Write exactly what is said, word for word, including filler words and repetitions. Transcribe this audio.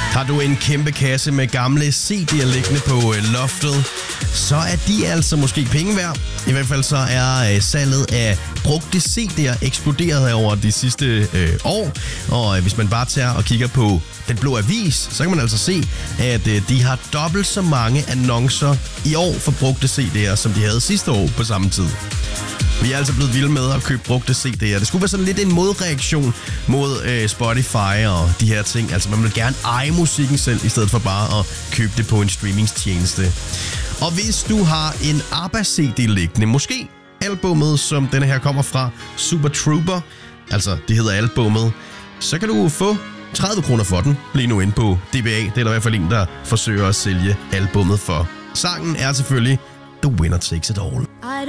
Har du en kæmpe kasse med gamle C D'er liggende på loftet, så er de altså måske penge værd. I hvert fald så er salget af brugte C D'er eksploderet over de sidste øh, år. Og hvis man bare tager og kigger på Den Blå Avis, så kan man altså se, at øh, de har dobbelt så mange annoncer i år for brugte C D'er, som de havde sidste år på samme tid. Vi er altså blevet vilde med at købe brugte C D'er. Det skulle være sådan lidt en modreaktion mod øh, Spotify og de her ting. Altså man vil gerne eje musikken selv, i stedet for bare at købe det på en streamingstjeneste. Og hvis du har en ABBA-C D liggende, måske albummet, som denne her kommer fra, Super Trooper, altså det hedder albummet, så kan du få tredive kroner for den. Bliv nu inde på D B A. Det er der i hvert fald en, der forsøger at sælge albummet for. Sangen er selvfølgelig The Winner Takes It All.